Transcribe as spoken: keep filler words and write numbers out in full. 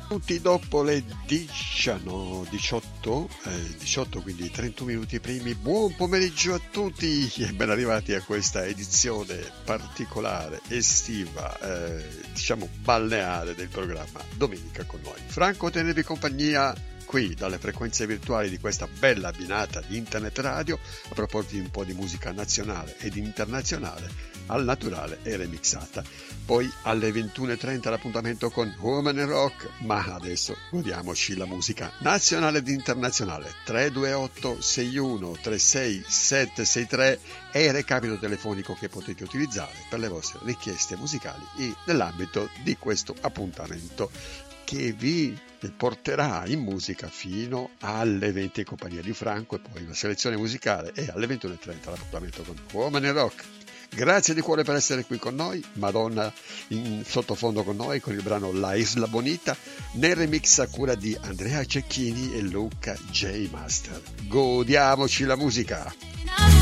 Tutti dopo le diciannove, diciotto, eh, diciotto, quindi trentuno minuti primi. Buon pomeriggio a tutti e ben arrivati a questa edizione particolare, estiva, eh, diciamo balneare del programma Domenica con noi. Franco, tenevi compagnia qui dalle frequenze virtuali di questa bella abbinata di internet radio a proporti un po' di musica nazionale ed internazionale al naturale e remixata. Poi alle ventuno e trenta l'appuntamento con Woman in Rock, ma adesso godiamoci la musica nazionale ed internazionale. Tre due otto sei uno tre sei sette sei tre è il recapito telefonico che potete utilizzare per le vostre richieste musicali e nell'ambito di questo appuntamento che vi porterà in musica fino alle venti in compagnia di Franco e poi una selezione musicale e alle ventuno e trenta l'appuntamento con Woman in Rock. Grazie di cuore per essere qui con noi, Madonna in sottofondo con noi con il brano La Isla Bonita nel remix a cura di Andrea Cecchini e Luca J. Master. Godiamoci la musica!